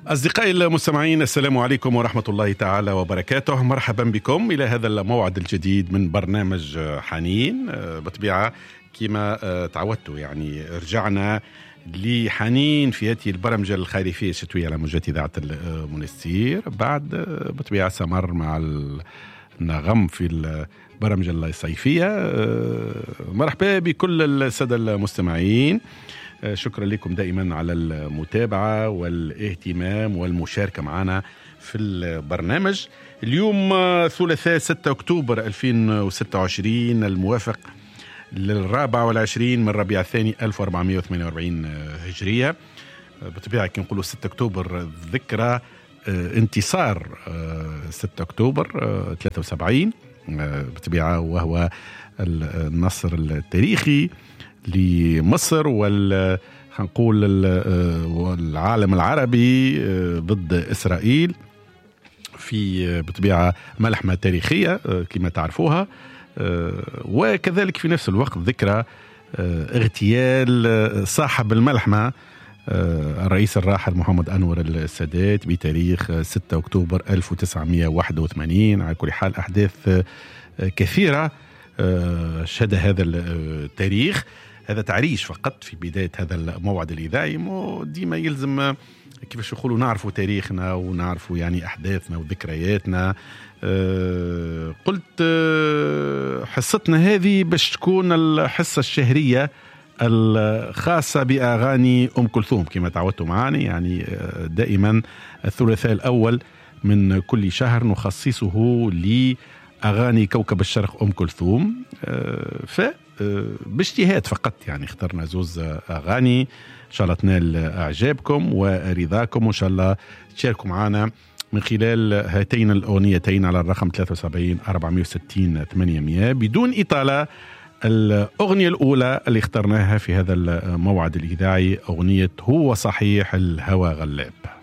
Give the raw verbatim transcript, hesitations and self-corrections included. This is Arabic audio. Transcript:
أصدقائي المستمعين، السلام عليكم ورحمة الله تعالى وبركاته. مرحبا بكم إلى هذا الموعد الجديد من برنامج حنين. بطبيعة كما تعودتوا يعني رجعنا لحنين في هذه البرمجة الخريفية الشتوية على موجات إذاعة المنستير، بعد بطبيعة سمر مع النغم في البرمجة الصيفية. مرحبا بكل السادة المستمعين، شكرا لكم دائما على المتابعة والاهتمام والمشاركة معنا في البرنامج. اليوم ثلاثاء ستة أكتوبر ألفين وستة وعشرين الموافق للرابع والعشرين من ربيع الثاني ألف وأربعمائة وثمانية وأربعين هجرية. بطبيعة كي نقولوا ستة أكتوبر ذكرى انتصار ستة أكتوبر ثلاثة وسبعين بطبيعة، وهو النصر التاريخي لمصر وال هنقول والعالم العربي ضد إسرائيل في بطبيعة ملحمة تاريخية كما تعرفوها، وكذلك في نفس الوقت ذكرى اغتيال صاحب الملحمة الرئيس الراحل محمد أنور السادات بتاريخ ستة أكتوبر ألف وتسعمائة وواحد وثمانين. على كل حال أحداث كثيرة شهد هذا التاريخ. هذا تعريش فقط في بداية هذا الموعد الإذاعي، ديما يلزم كيفاش يقولوا نعرفوا تاريخنا ونعرفوا يعني أحداثنا وذكرياتنا. أه قلت أه حصتنا هذه باش تكون الحصة الشهرية الخاصة بأغاني أم كلثوم كما تعودتوا معاني، يعني دائما الثلاثاء الأول من كل شهر نخصصه لأغاني كوكب الشرق أم كلثوم. أه ف باجتهاد فقط يعني اخترنا زوز أغاني إن شاء الله تنال أعجابكم ورضاكم، وإن شاء الله تشاركوا معنا من خلال هاتين الأغنيتين على الرقم ثلاثة وسبعين أربعمائة وستين ثمانمائة. بدون إطالة، الأغنية الأولى اللي اخترناها في هذا الموعد الإذاعي أغنية هو صحيح الهوى غلاب.